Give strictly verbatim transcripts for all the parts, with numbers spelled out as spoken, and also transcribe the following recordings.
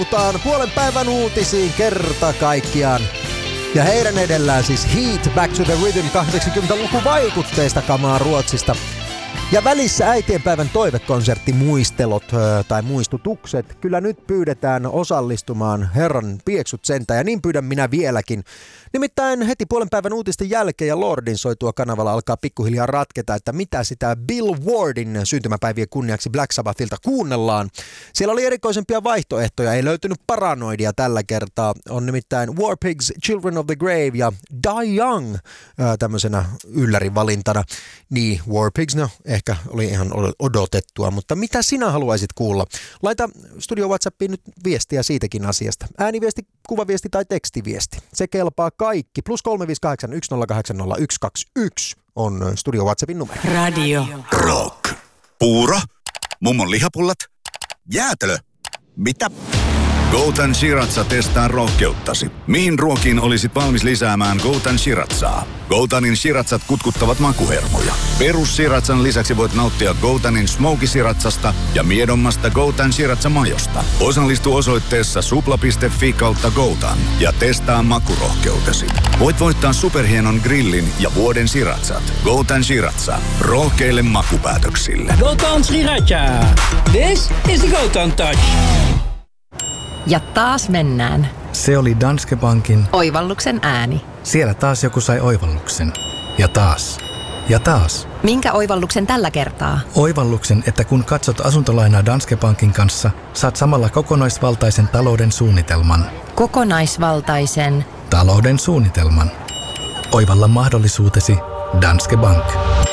Puhutaan puolen päivän uutisiin kerta kaikkiaan. Ja heidän edellään siis Heat Back to the Rhythm kahdeksankymmentäluku vaikutteista kamaa Ruotsista. Ja välissä äitienpäivän toivekonserttimuistelot tai muistutukset. Kyllä nyt pyydetään osallistumaan Herran pieksut sentään ja niin pyydän minä vieläkin. Nimittäin heti puolen päivän uutisten jälkeen ja Lordin soitua kanavalla alkaa pikkuhiljaa ratketa, että mitä sitä Bill Wardin syntymäpäivien kunniaksi Black Sabbathilta kuunnellaan. Siellä oli erikoisempia vaihtoehtoja, ei löytynyt Paranoidia tällä kertaa. On nimittäin War Pigs, Children of the Grave ja Die Young ää, tämmöisenä yllärin valintana. Niin, War Pigs, no ehkä oli ihan odotettua, mutta mitä sinä haluaisit kuulla? Laita Studio WhatsAppiin nyt viestiä siitäkin asiasta. Ääniviesti, kuvaviesti tai tekstiviesti. Se kelpaa kaikki. Plus kolme viisi kahdeksan yksi nolla kahdeksan nolla yksi kaksi yksi on Studio WhatsAppin numero. Radio Rock. Puuro. Mummon lihapullat. Jäätelö. Mitä? Goutan Shiratsa testaa rohkeuttasi. Mihin ruokiin olisit valmis lisäämään Goutan Shiratsaa? Goutanin Shiratsat kutkuttavat makuhermoja. Perus Shiratsan lisäksi voit nauttia Goutanin Smoky Shiratsasta ja miedommasta Goutan Shiratsa-majosta. Osallistu osoitteessa supla piste fi kautta Goutan ja testaa makurohkeutesi. Voit voittaa superhienon grillin ja vuoden Shiratsat. Goutan Shiratsa. Rohkeille makupäätöksille. Goutan Sriracha. This is the Goutan Touch. Ja taas mennään. Se oli Danske Bankin Oivalluksen ääni. Siellä taas joku sai oivalluksen. Ja taas. Ja taas. Minkä oivalluksen tällä kertaa? Oivalluksen, että kun katsot asuntolainaa Danske Bankin kanssa, saat samalla kokonaisvaltaisen talouden suunnitelman. Kokonaisvaltaisen Talouden suunnitelman. Oivalla mahdollisuutesi Danske Bank.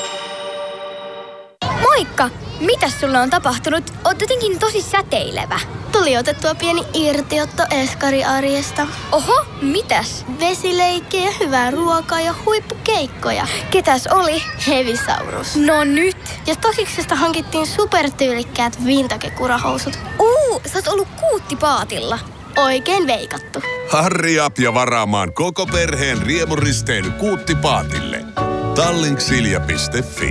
Moikka! Mitäs sulla on tapahtunut? Oot jotenkin tosi säteilevä. Tuli otettua pieni irtiotto eskariarjesta. Oho, mitäs? Vesileikkejä, hyvää ruokaa ja huippukeikkoja. Ketäs oli? Hevisaurus. No nyt! Ja Stosiksesta hankittiin supertyylikkäät vintage-kurahousut. Uu, sä oot ollut kuuttipaatilla. Oikein veikattu. Harri up ja varaamaan koko perheen riemuristeily kuuttipaatille. Tallink-silja piste fi.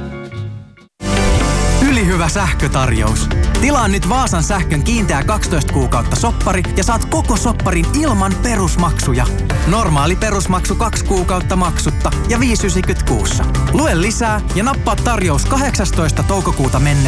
Ylihyvä sähkötarjous. Tilaa nyt Vaasan sähkön kiinteä kaksitoista kuukautta soppari ja saat koko sopparin ilman perusmaksuja. Normaali perusmaksu kaksi kuukautta maksutta ja viisi yhdeksänkymmentä kuussa. Lue lisää ja nappaa tarjous kahdeksastoista toukokuuta mennessä